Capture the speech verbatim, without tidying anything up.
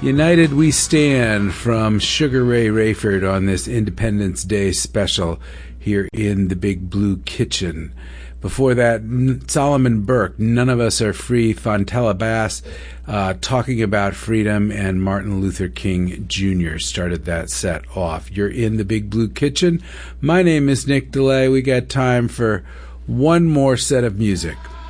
United We Stand from Sugar Ray Rayford on this Independence Day special here in the Big Blue Kitchen. Before that, Solomon Burke, None of Us Are Free, Fontella Bass, uh, talking about freedom, and Martin Luther King Junior started that set off. You're in the Big Blue Kitchen. My name is Nick DeLay. We got time for one more set of music.